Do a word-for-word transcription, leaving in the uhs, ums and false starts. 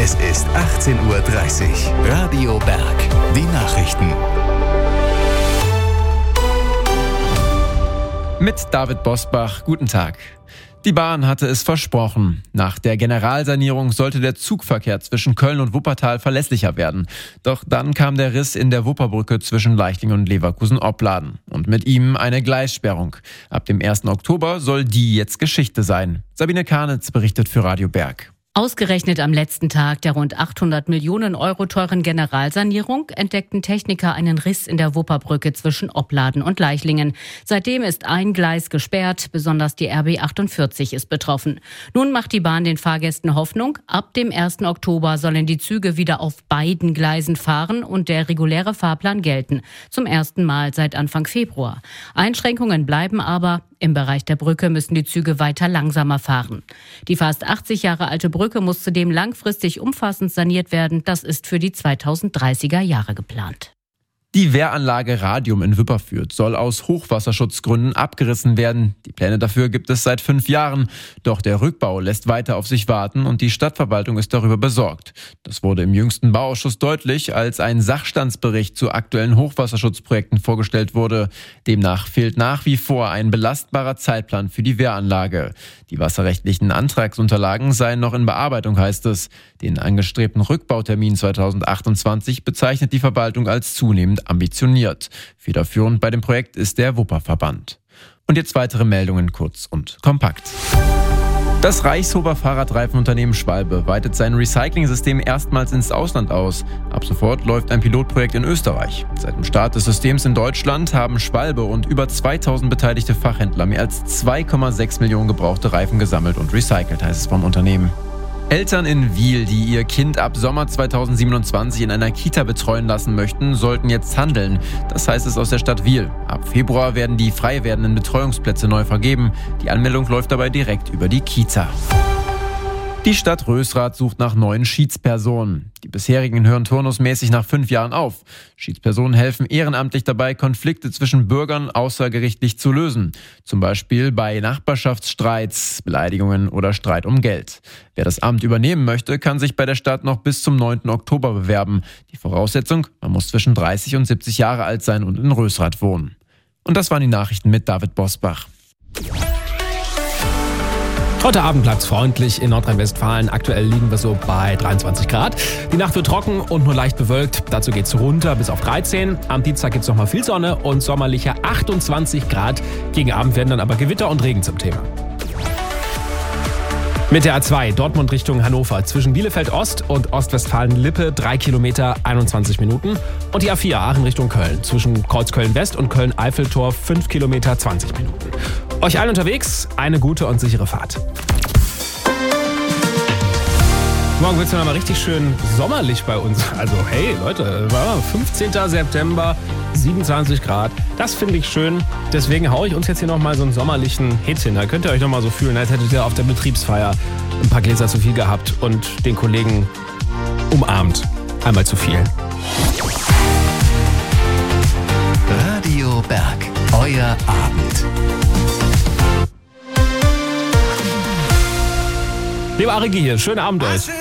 Es ist achtzehn Uhr dreißig. Radio Berg. Die Nachrichten. Mit David Bosbach, guten Tag. Die Bahn hatte es versprochen. Nach der Generalsanierung sollte der Zugverkehr zwischen Köln und Wuppertal verlässlicher werden. Doch dann kam der Riss in der Wupperbrücke zwischen Leichling und Leverkusen-Opladen. Und mit ihm eine Gleissperrung. Ab dem ersten Oktober soll die jetzt Geschichte sein. Sabine Karnitz berichtet für Radio Berg. Ausgerechnet am letzten Tag der rund achthundert Millionen Euro teuren Generalsanierung entdeckten Techniker einen Riss in der Wupperbrücke zwischen Opladen und Leichlingen. Seitdem ist ein Gleis gesperrt, besonders die R B achtundvierzig ist betroffen. Nun macht die Bahn den Fahrgästen Hoffnung, ab dem ersten Oktober sollen die Züge wieder auf beiden Gleisen fahren und der reguläre Fahrplan gelten. Zum ersten Mal seit Anfang Februar. Einschränkungen bleiben aber. Im Bereich der Brücke müssen die Züge weiter langsamer fahren. Die fast achtzig Jahre alte Brücke muss zudem langfristig umfassend saniert werden. Das ist für die zweitausenddreißiger Jahre geplant. Die Wehranlage Radium in Wipperfürth soll aus Hochwasserschutzgründen abgerissen werden. Die Pläne dafür gibt es seit fünf Jahren. Doch der Rückbau lässt weiter auf sich warten und die Stadtverwaltung ist darüber besorgt. Das wurde im jüngsten Bauausschuss deutlich, als ein Sachstandsbericht zu aktuellen Hochwasserschutzprojekten vorgestellt wurde. Demnach fehlt nach wie vor ein belastbarer Zeitplan für die Wehranlage. Die wasserrechtlichen Antragsunterlagen seien noch in Bearbeitung, heißt es. Den angestrebten Rückbautermin zweitausendachtundzwanzig bezeichnet die Verwaltung als zunehmend ambitioniert. Federführend bei dem Projekt ist der Wupperverband. Und jetzt weitere Meldungen kurz und kompakt. Das Reichshofer Fahrradreifenunternehmen Schwalbe weitet sein Recycling-System erstmals ins Ausland aus. Ab sofort läuft ein Pilotprojekt in Österreich. Seit dem Start des Systems in Deutschland haben Schwalbe und über zweitausend beteiligte Fachhändler mehr als zwei Komma sechs Millionen gebrauchte Reifen gesammelt und recycelt, heißt es vom Unternehmen. Eltern in Wiel, die ihr Kind ab Sommer zweitausendsiebenundzwanzig in einer Kita betreuen lassen möchten, sollten jetzt handeln. Das heißt es aus der Stadt Wiel. Ab Februar werden die frei werdenden Betreuungsplätze neu vergeben. Die Anmeldung läuft dabei direkt über die Kita. Die Stadt Rösrath sucht nach neuen Schiedspersonen. Die bisherigen hören turnusmäßig nach fünf Jahren auf. Schiedspersonen helfen ehrenamtlich dabei, Konflikte zwischen Bürgern außergerichtlich zu lösen. Zum Beispiel bei Nachbarschaftsstreits, Beleidigungen oder Streit um Geld. Wer das Amt übernehmen möchte, kann sich bei der Stadt noch bis zum neunten Oktober bewerben. Die Voraussetzung, man muss zwischen dreißig und siebzig Jahre alt sein und in Rösrath wohnen. Und das waren die Nachrichten mit David Bosbach. Heute Abend bleibt es freundlich in Nordrhein-Westfalen. Aktuell liegen wir so bei dreiundzwanzig Grad. Die Nacht wird trocken und nur leicht bewölkt. Dazu geht es runter bis auf dreizehn. Am Dienstag gibt es nochmal viel Sonne und sommerliche achtundzwanzig Grad. Gegen Abend werden dann aber Gewitter und Regen zum Thema. Mit der A zwei Dortmund Richtung Hannover zwischen Bielefeld Ost und Ostwestfalen-Lippe drei Kilometer einundzwanzig Minuten. Und die A vier Aachen Richtung Köln zwischen Kreuzköln West und Köln-Eiffeltor fünf Kilometer zwanzig Minuten. Euch allen unterwegs eine gute und sichere Fahrt. Morgen wird es noch mal richtig schön sommerlich bei uns. Also hey Leute, fünfzehnten September, siebenundzwanzig Grad. Das finde ich schön. Deswegen haue ich uns jetzt hier noch mal so einen sommerlichen Hit hin. Da könnt ihr euch noch mal so fühlen, als hättet ihr auf der Betriebsfeier ein paar Gläser zu viel gehabt und den Kollegen umarmt. Einmal zu viel. Radio Berg, euer Abend. Lieber Arigi hier, schönen Abend euch.